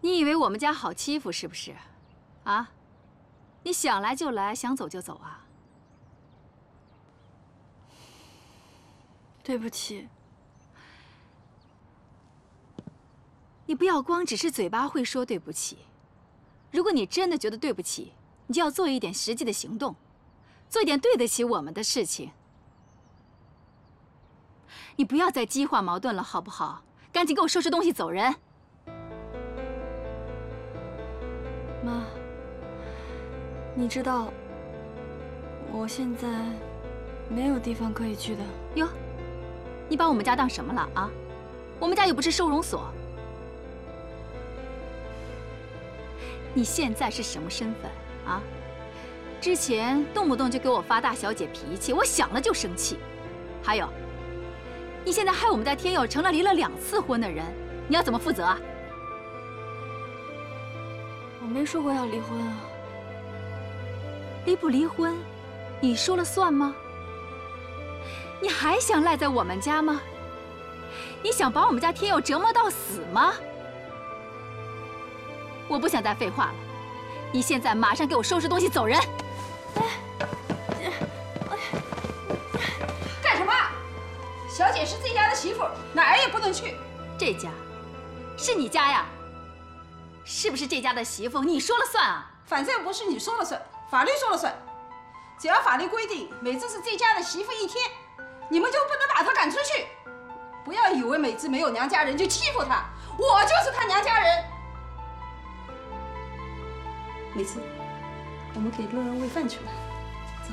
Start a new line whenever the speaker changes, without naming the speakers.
你以为我们家好欺负是不是？啊？你想来就来，想走就走啊？
对不起。
你不要光只是嘴巴会说对不起，如果你真的觉得对不起，你就要做一点实际的行动，做一点对得起我们的事情。你不要再激化矛盾了，好不好？赶紧给我收拾东西走人。
妈，你知道，我现在没有地方可以去的。
哟，你把我们家当什么了啊？我们家又不是收容所。你现在是什么身份啊？之前动不动就给我发大小姐脾气，我想了就生气。还有，你现在害我们家天佑成了离了2次婚的人，你要怎么负责啊？
我没说过要离婚啊。
离不离婚，你说了算吗？你还想赖在我们家吗？你想把我们家天佑折磨到死吗？我不想再废话了，你现在马上给我收拾东西走人！
干什么？小姐是这家的媳妇，哪儿也不能去。
这家是你家呀？是不是这家的媳妇你说了算啊？
反正不是你说了算，法律说了算。只要法律规定美芝是这家的媳妇一天，你们就不能把她赶出去。不要以为美芝没有娘家人就欺负她，我就是她娘家人。美芝，我们给乐恩喂饭去了。